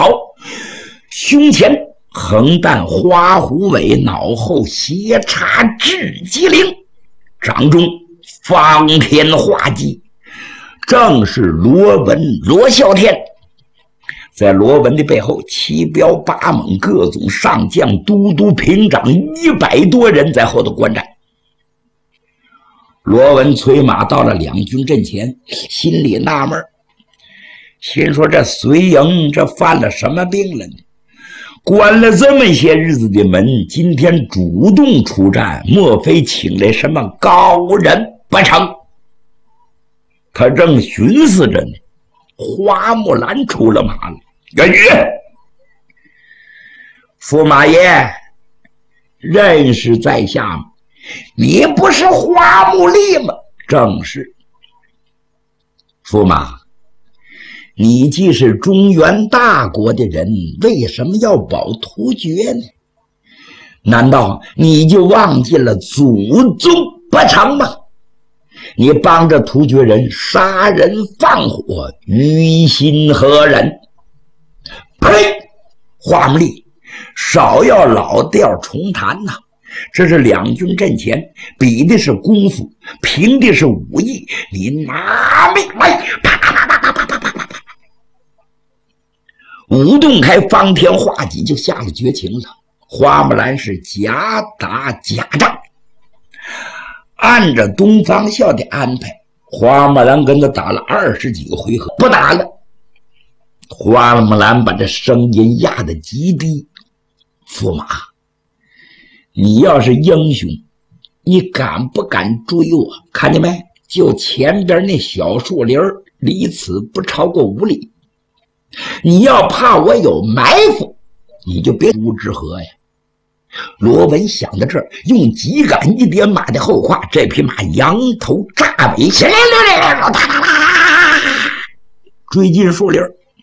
好，胸前横担花虎尾，脑后斜插雉鸡翎，掌中方天画戟，正是罗文罗啸天。在罗文的背后，七彪八猛各种上将、都督、平长100多人在后头观战。罗文催马到了两军阵前，心里纳闷，心说这隋营这犯了什么病了呢？关了这么些日子的门，今天主动出战，莫非请来什么高人不成？他正寻思着呢，花木兰出了马了。驸马爷，认识在下吗？你不是花木丽吗？正是。驸马，你既是中原大国的人，为什么要保突厥呢？难道你就忘记了祖宗不成吗？你帮着突厥人杀人放火，于心何忍？呸！花木丽，少要老调重弹呐！这是两军阵前，比的是功夫，凭的是武艺。你拿命来！啪啪啪啪啪啪啪啪啪！舞动开方天画戟，就下了绝情了。花木兰是假打假仗，按着东方孝的安排，花木兰跟他打了20几个回合，不打了。花木兰把这声音压得极低，驸马，你要是英雄，你敢不敢追我？看见没？就前边那小树林，离此不超过5里。你要怕我有埋伏，你就别出之河呀。罗文想到这儿，用戟杆一点马的后胯，这匹马扬头炸尾，追进树林。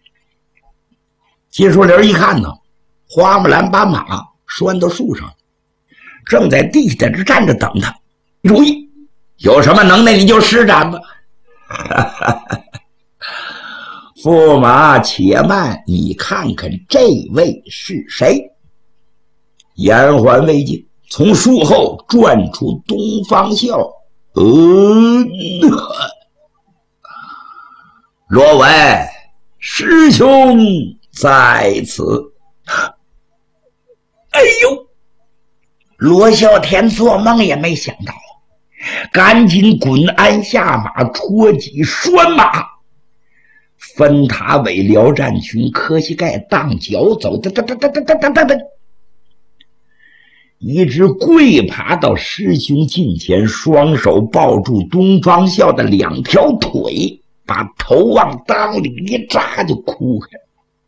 进树林一看呢，花木兰把马拴到树上，正在地下这站着等他。注意，有什么能耐你就施展吧。驸马且慢，你看看这位是谁？延缓未尽，从树后转出东方笑。罗文师兄在此。哎呦，罗啸天做梦也没想到，赶紧滚鞍下马，戳戟拴马，分塔尾撩战裙，磕膝盖荡脚走，哒哒哒哒哒哒哒哒，一直跪爬到师兄近前，双手抱住东方笑的2条腿，把头往裆里一扎就哭开。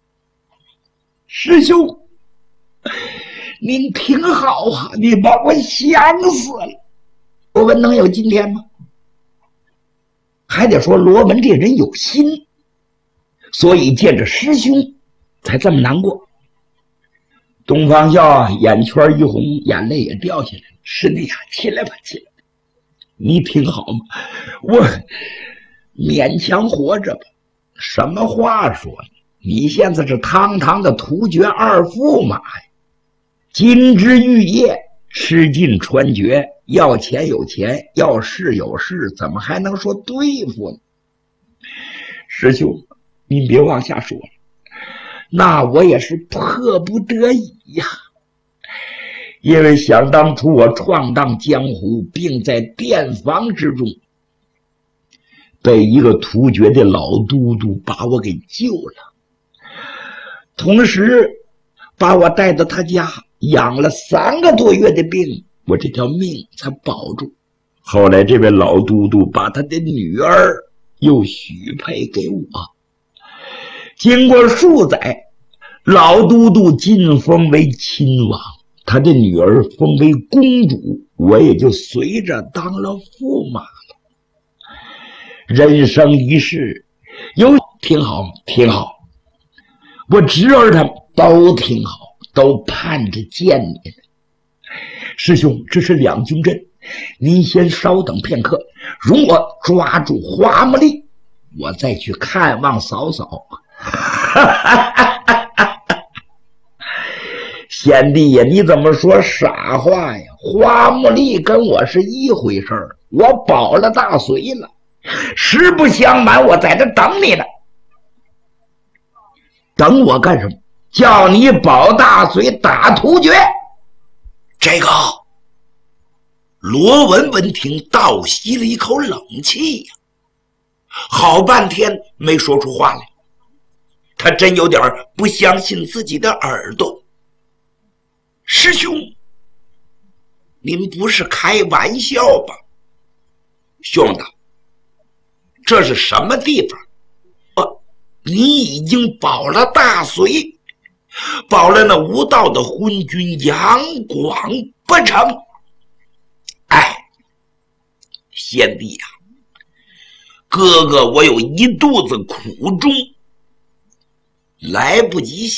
师兄，您挺好啊，你把我想死了。罗文能有今天吗？还得说罗文这人有心，所以见着师兄才这么难过。东方笑眼圈一红，眼泪也掉下来了。师弟啊，起来吧，起来，你挺好吗？我勉强活着吧。什么话说呢？你现在是堂堂的突厥2驸马呀，金枝玉叶，吃尽穿绝，要钱有钱，要势有势，怎么还能说对付呢？师兄，您别往下说了，那我也是迫不得已呀。因为想当初我闯荡江湖，并在殿房之中，被一个突厥的老都督把我给救了，同时把我带到他家养了3个多月的病，我这条命才保住。后来这位老都督把他的女儿又许配给我，经过数载，老都督晋封为亲王，他的女儿封为公主，我也就随着当了驸马了。人生一世，有挺好，挺好。我侄儿他们都挺好，都盼着见你呢。师兄，这是两军阵，您先稍等片刻，容我抓住花木丽，我再去看望嫂嫂。 贤弟呀，你怎么说傻话呀？花木丽跟我是一回事儿，我保了大隋了，实不相瞒，我在这等你呢。等我干什么？叫你保大隋打突厥。 这个罗文闻听倒吸了一口冷气呀，好半天没说出话来。他真有点不相信自己的耳朵。师兄，您不是开玩笑吧？兄弟，这是什么地方？你已经保了大隋，保了那无道的昏君杨广不成？哎，贤弟呀，哥哥我有一肚子苦衷，来不及